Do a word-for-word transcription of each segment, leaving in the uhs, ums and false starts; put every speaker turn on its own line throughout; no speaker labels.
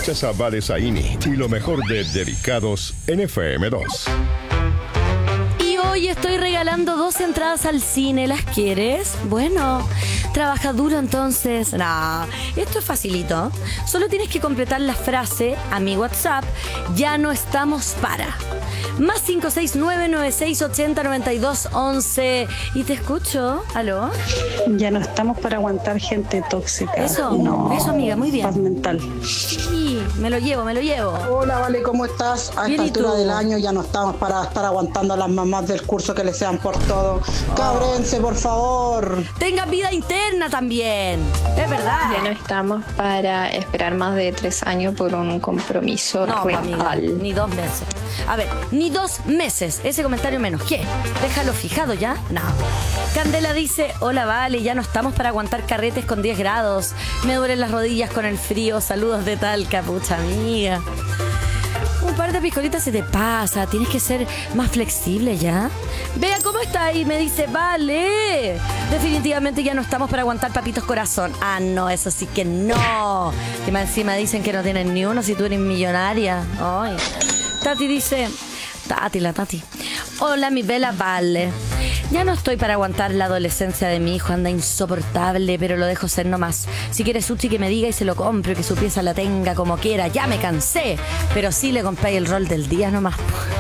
Escuchas a Vale Zaini y lo mejor de Dedicados en F M dos.
Y hoy estoy regalando dos entradas al cine. ¿Las quieres? Bueno, trabaja duro entonces. No, esto es facilito. Solo tienes que completar la frase a mi WhatsApp. Ya no estamos para. Más cinco seis nueve nueve seis ochenta noventa y dos once. Y te escucho. ¿Aló?
Ya no estamos para aguantar gente tóxica.
Eso,
no.
eso, amiga, muy bien.
Paz mental.
Sí, me lo llevo, me lo llevo.
Hola, Vale, ¿cómo estás? A
Bien,
esta
¿y
altura
tú?
del año ya no estamos para estar aguantando a las mamás del curso que les sean por todo. Cabrense, por favor.
Tengan vida interna también. Es verdad.
Ya no estamos para esperar más de tres años por un compromiso
No, amiga,
real.
ni dos meses. A ver, ni dos meses. Ese comentario menos. ¿Qué? ¿Déjalo fijado ya? No. Candela dice, hola, Vale, ya no estamos para aguantar carretes con diez grados. Me duelen las rodillas con el frío. Saludos de Talca, pucha amiga. Un par de piscolitas se te pasa. Tienes que ser más flexible ya. Vea cómo está y me dice, vale. Definitivamente ya no estamos para aguantar papitos corazón. Ah, no, eso sí que no. Que más encima dicen que no tienen ni uno si tú eres millonaria. Ay. Tati dice, Tati, la Tati. Hola, mi bella Vale. Ya no estoy para aguantar la adolescencia de mi hijo, anda insoportable, pero lo dejo ser nomás. Si quiere sushi que me diga y se lo compro y que su pieza la tenga como quiera, ya me cansé. Pero sí le compré el rol del día nomás.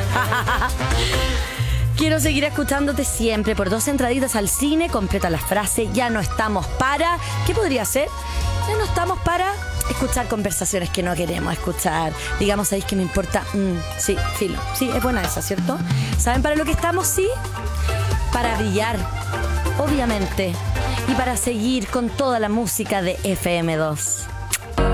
Quiero seguir escuchándote siempre. Por dos entraditas al cine, completa la frase, ya no estamos para... ¿Qué podría ser? Ya no estamos para escuchar conversaciones que no queremos escuchar. Digamos, ¿sabéis que me importa? Mm, sí, filo. Sí, es buena esa, ¿cierto? ¿Saben para lo que estamos? Sí. Para brillar, obviamente, y para seguir con toda la música de F M dos.